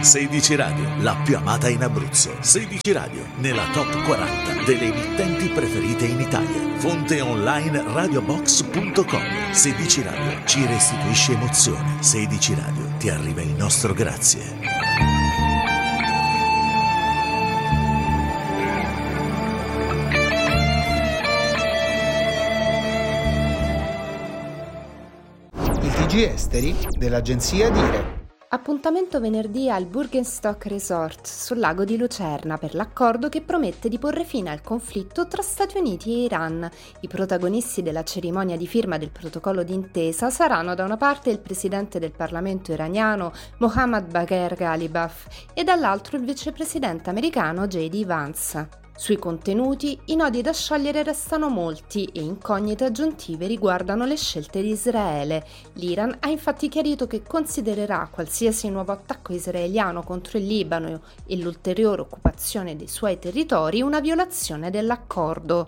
16 Radio, la più amata in Abruzzo. 16 Radio, nella top 40 delle emittenti preferite in Italia. Fonte online radiobox.com. 16 Radio ci restituisce emozione. 16 Radio ti arriva il nostro grazie. Esteri dell'agenzia Dire. Appuntamento venerdì al Bürgenstock Resort sul lago di Lucerna per l'accordo che promette di porre fine al conflitto tra Stati Uniti e Iran. I protagonisti della cerimonia di firma del protocollo d'intesa saranno da una parte il presidente del Parlamento iraniano Mohammad Bagher Ghalibaf e dall'altro il vicepresidente americano J.D. Vance. Sui contenuti, i nodi da sciogliere restano molti e incognite aggiuntive riguardano le scelte di Israele. L'Iran ha infatti chiarito che considererà qualsiasi nuovo attacco israeliano contro il Libano e l'ulteriore occupazione dei suoi territori una violazione dell'accordo.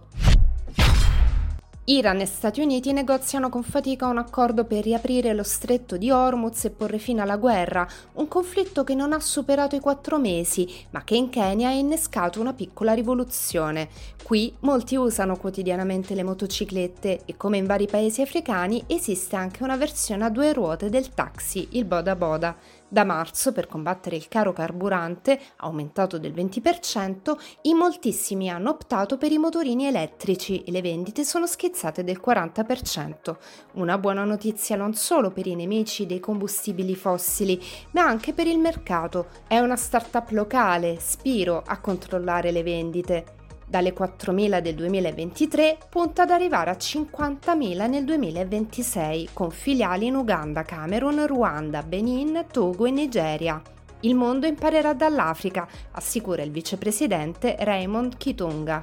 Iran e Stati Uniti negoziano con fatica un accordo per riaprire lo stretto di Hormuz e porre fine alla guerra, un conflitto che non ha superato i 4 mesi, ma che in Kenya ha innescato una piccola rivoluzione. Qui molti usano quotidianamente le motociclette e, come in vari paesi africani, esiste anche una versione a 2 ruote del taxi, il boda boda. Da marzo, per combattere il caro carburante, aumentato del 20%, in moltissimi hanno optato per i motorini elettrici e le vendite sono schizzate del 40%. Una buona notizia non solo per i nemici dei combustibili fossili, ma anche per il mercato. È una startup locale, Spiro, a controllare le vendite. Dalle 4.000 del 2023 punta ad arrivare a 50.000 nel 2026, con filiali in Uganda, Camerun, Ruanda, Benin, Togo e Nigeria. Il mondo imparerà dall'Africa, assicura il vicepresidente Raymond Kitunga.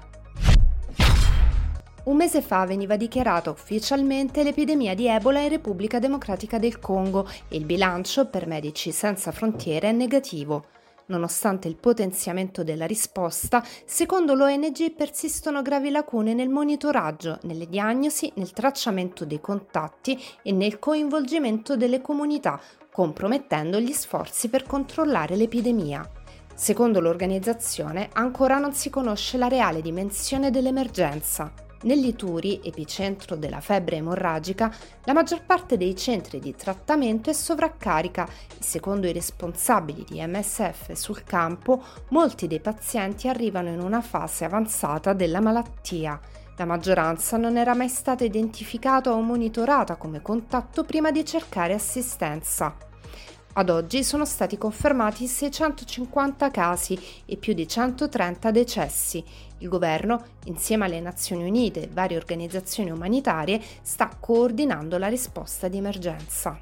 Un mese fa veniva dichiarata ufficialmente l'epidemia di Ebola in Repubblica Democratica del Congo e il bilancio per Medici Senza Frontiere è negativo. Nonostante il potenziamento della risposta, secondo l'ONG persistono gravi lacune nel monitoraggio, nelle diagnosi, nel tracciamento dei contatti e nel coinvolgimento delle comunità, compromettendo gli sforzi per controllare l'epidemia. Secondo l'organizzazione, ancora non si conosce la reale dimensione dell'emergenza. Nell'Ituri, epicentro della febbre emorragica, la maggior parte dei centri di trattamento è sovraccarica e, secondo i responsabili di MSF sul campo, molti dei pazienti arrivano in una fase avanzata della malattia. La maggioranza non era mai stata identificata o monitorata come contatto prima di cercare assistenza. Ad oggi sono stati confermati 650 casi e più di 130 decessi. Il governo, insieme alle Nazioni Unite e varie organizzazioni umanitarie, sta coordinando la risposta di emergenza.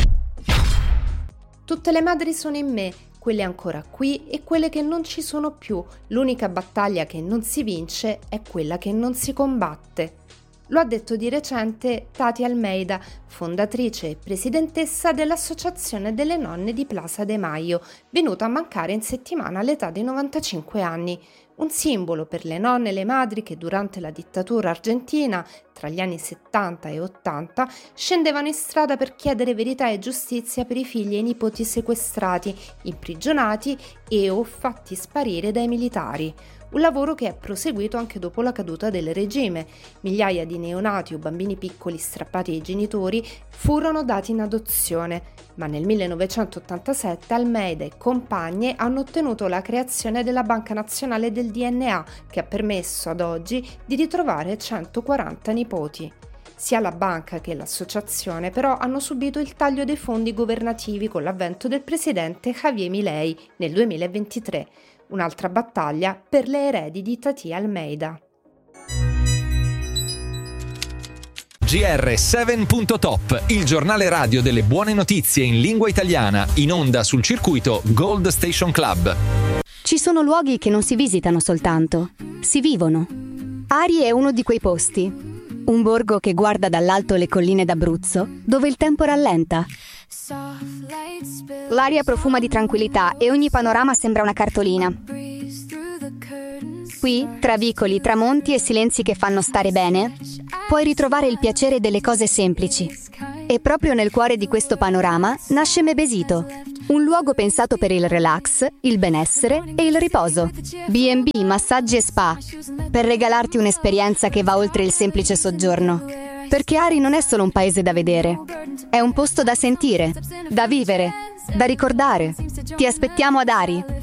Tutte le madri sono in me, quelle ancora qui e quelle che non ci sono più. L'unica battaglia che non si vince è quella che non si combatte. Lo ha detto di recente Tati Almeida, fondatrice e presidentessa dell'Associazione delle Nonne di Plaza de Mayo, venuta a mancare in settimana all'età di 95 anni. Un simbolo per le nonne e le madri che durante la dittatura argentina, tra gli anni 70 e 80, scendevano in strada per chiedere verità e giustizia per i figli e i nipoti sequestrati, imprigionati e o fatti sparire dai militari. Un lavoro che è proseguito anche dopo la caduta del regime. Migliaia di neonati o bambini piccoli strappati ai genitori furono dati in adozione, ma nel 1987 Almeida e compagne hanno ottenuto la creazione della Banca Nazionale del DNA, che ha permesso ad oggi di ritrovare 140 nipoti. Sia la banca che l'associazione però hanno subito il taglio dei fondi governativi con l'avvento del presidente Javier Milei nel 2023. Un'altra battaglia per le eredi di Tati Almeida. GR7.top, il giornale radio delle buone notizie in lingua italiana, in onda sul circuito Gold Station Club. Ci sono luoghi che non si visitano soltanto, si vivono. Ari è uno di quei posti. Un borgo che guarda dall'alto le colline d'Abruzzo, dove il tempo rallenta. L'aria profuma di tranquillità e ogni panorama sembra una cartolina. Qui, tra vicoli, tramonti e silenzi che fanno stare bene, puoi ritrovare il piacere delle cose semplici. E proprio nel cuore di questo panorama nasce Mebesito, un luogo pensato per il relax, il benessere e il riposo. B&B, massaggi e spa, per regalarti un'esperienza che va oltre il semplice soggiorno. Perché Ari non è solo un paese da vedere, è un posto da sentire, da vivere, da ricordare. Ti aspettiamo ad Ari.